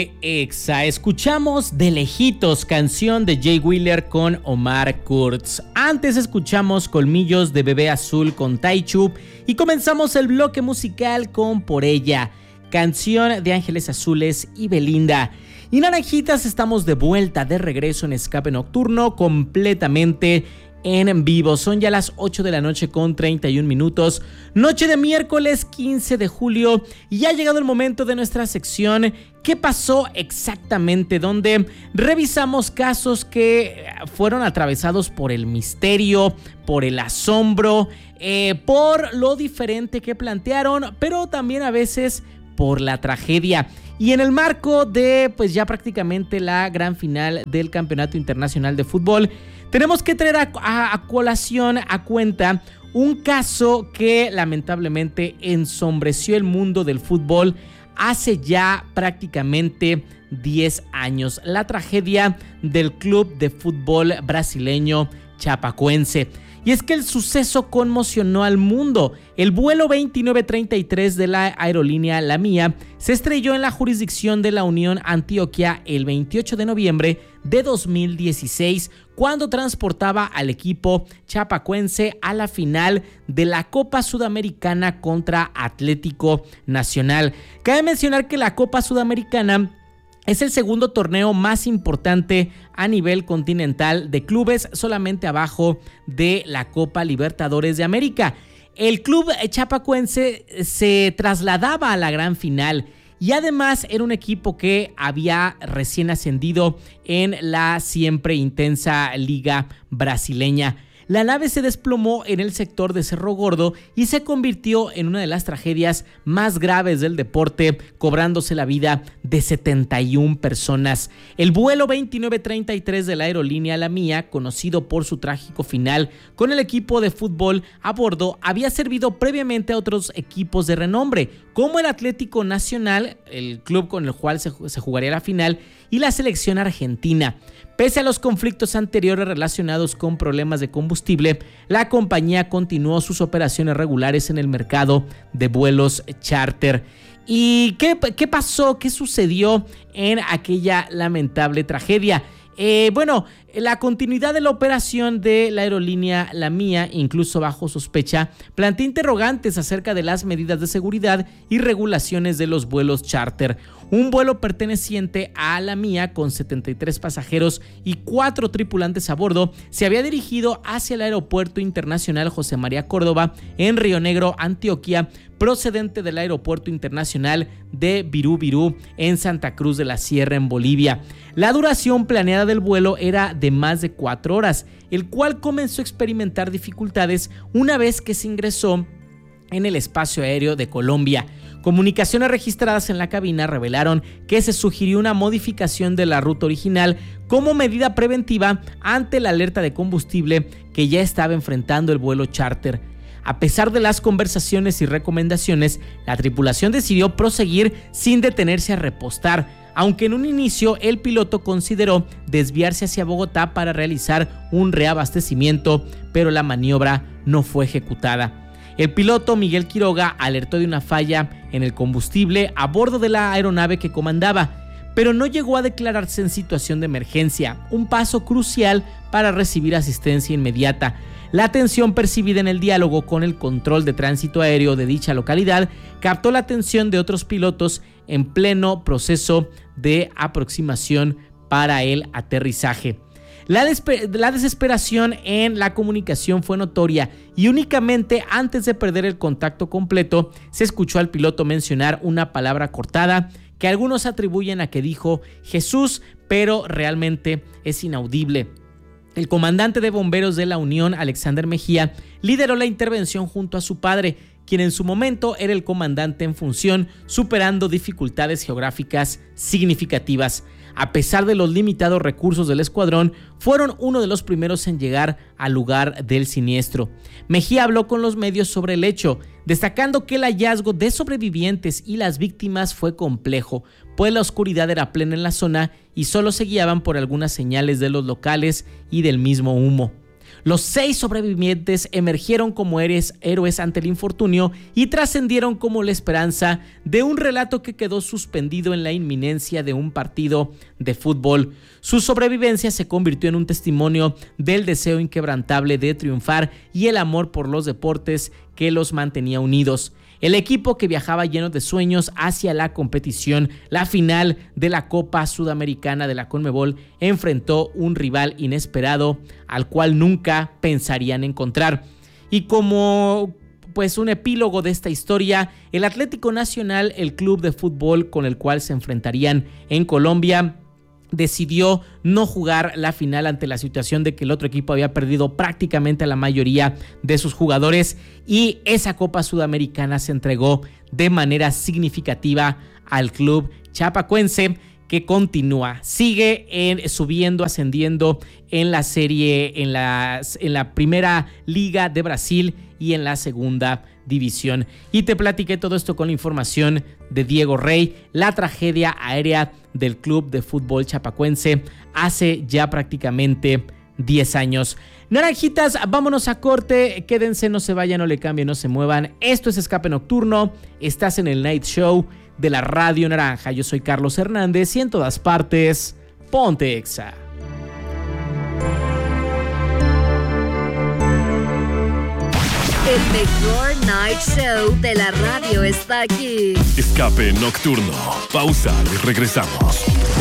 Exa, escuchamos De Lejitos, canción de Jay Wheeler con Omar Kurz. Antes escuchamos Colmillos de Bebé Azul con Taichu y comenzamos el bloque musical con Por Ella, canción de Ángeles Azules y Belinda. Y Naranjitas, estamos de vuelta, de regreso en Escape Nocturno, completamente en vivo. Son ya las 8 de la noche con 31 minutos, noche de miércoles 15 de julio, y ya ha llegado el momento de nuestra sección ¿Qué pasó exactamente?, donde revisamos casos que fueron atravesados por el misterio, por el asombro, por lo diferente que plantearon, pero también a veces por la tragedia. Y en el marco de pues ya prácticamente la gran final del Campeonato Internacional de Fútbol, tenemos que traer a colación, a cuenta, un caso que lamentablemente ensombreció el mundo del fútbol hace ya prácticamente 10 años. La tragedia del club de fútbol brasileño Chapecoense. Y es que el suceso conmocionó al mundo. El vuelo 2933 de la aerolínea La Mía se estrelló en la jurisdicción de la Unión Antioquia el 28 de noviembre de 2016, cuando transportaba al equipo chapecoense a la final de la Copa Sudamericana contra Atlético Nacional. Cabe mencionar que la Copa Sudamericana es el segundo torneo más importante a nivel continental de clubes, solamente abajo de la Copa Libertadores de América. El club chapecoense se trasladaba a la gran final y además era un equipo que había recién ascendido en la siempre intensa liga brasileña. La nave se desplomó en el sector de Cerro Gordo y se convirtió en una de las tragedias más graves del deporte, cobrándose la vida de 71 personas. El vuelo 2933 de la aerolínea La Mía, conocido por su trágico final con el equipo de fútbol a bordo, había servido previamente a otros equipos de renombre, como el Atlético Nacional, el club con el cual se jugaría la final, y la selección argentina. Pese a los conflictos anteriores relacionados con problemas de combustible, la compañía continuó sus operaciones regulares en el mercado de vuelos charter. ¿Y qué pasó? ¿Qué sucedió en aquella lamentable tragedia? Bueno, la continuidad de la operación de la aerolínea La Mía, incluso bajo sospecha, plantea interrogantes acerca de las medidas de seguridad y regulaciones de los vuelos charter. Un vuelo perteneciente a La Mía con 73 pasajeros y 4 tripulantes a bordo se había dirigido hacia el Aeropuerto Internacional José María Córdoba en Río Negro, Antioquia, procedente del Aeropuerto Internacional de Virú Virú en Santa Cruz de la Sierra, en Bolivia. La duración planeada del vuelo era de más de 4 horas, el cual comenzó a experimentar dificultades una vez que se ingresó en el espacio aéreo de Colombia. Comunicaciones registradas en la cabina revelaron que se sugirió una modificación de la ruta original como medida preventiva ante la alerta de combustible que ya estaba enfrentando el vuelo charter. A pesar de las conversaciones y recomendaciones, la tripulación decidió proseguir sin detenerse a repostar, aunque en un inicio el piloto consideró desviarse hacia Bogotá para realizar un reabastecimiento, pero la maniobra no fue ejecutada. El piloto Miguel Quiroga alertó de una falla en el combustible a bordo de la aeronave que comandaba, pero no llegó a declararse en situación de emergencia, un paso crucial para recibir asistencia inmediata. La tensión percibida en el diálogo con el control de tránsito aéreo de dicha localidad captó la atención de otros pilotos en pleno proceso de aproximación para el aterrizaje. La desesperación en la comunicación fue notoria y únicamente antes de perder el contacto completo se escuchó al piloto mencionar una palabra cortada que algunos atribuyen a que dijo Jesús, pero realmente es inaudible. El comandante de bomberos de la Unión, Alexander Mejía, lideró la intervención junto a su padre, quien en su momento era el comandante en función, superando dificultades geográficas significativas. A pesar de los limitados recursos del escuadrón, fueron uno de los primeros en llegar al lugar del siniestro. Mejía habló con los medios sobre el hecho, destacando que el hallazgo de sobrevivientes y las víctimas fue complejo, pues la oscuridad era plena en la zona y solo se guiaban por algunas señales de los locales y del mismo humo. Los 6 sobrevivientes emergieron como héroes ante el infortunio y trascendieron como la esperanza de un relato que quedó suspendido en la inminencia de un partido de fútbol. Su sobrevivencia se convirtió en un testimonio del deseo inquebrantable de triunfar y el amor por los deportes que los mantenía unidos. El equipo, que viajaba lleno de sueños hacia la competición, la final de la Copa Sudamericana de la Conmebol, enfrentó un rival inesperado al cual nunca pensarían encontrar. Y como un epílogo de esta historia, el Atlético Nacional, el club de fútbol con el cual se enfrentarían en Colombia, decidió no jugar la final ante la situación de que el otro equipo había perdido prácticamente a la mayoría de sus jugadores, y esa Copa Sudamericana se entregó de manera significativa al club chapecoense, que sigue subiendo, ascendiendo en la serie, en la primera liga de Brasil y en la segunda división. Y te platiqué todo esto con la información de Diego Rey, la tragedia aérea del club de fútbol chapecoense hace ya prácticamente 10 años. Naranjitas, vámonos a corte, quédense, no se vayan, no le cambien, no se muevan. Esto es Escape Nocturno, estás en el Night Show de la Radio Naranja. Yo soy Carlos Hernández y en todas partes, ponte Exa. El mejor night show de la radio está aquí. Escape Nocturno. Pausa y regresamos.